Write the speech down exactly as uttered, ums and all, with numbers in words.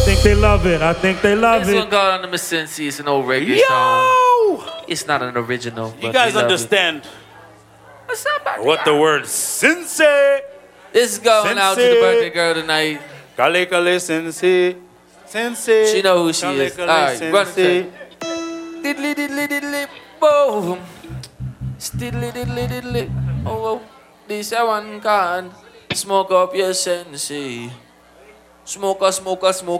think they love it. I think they love this it. This one got on the Sensi. It's an old reggae Yo! song. It's not an original. You guys understand What's up, baby what girl? the word Sensei? This is going Sensei. out to the birthday girl tonight. Kale kale Sensei. Sensei. She know who she Kale is. kale All right, run Sensei. it. Diddly diddly diddly boom. Stiddly diddly diddly. Oh, oh. This a one can smoke up your Sensi. Smoker, smoker, smoke.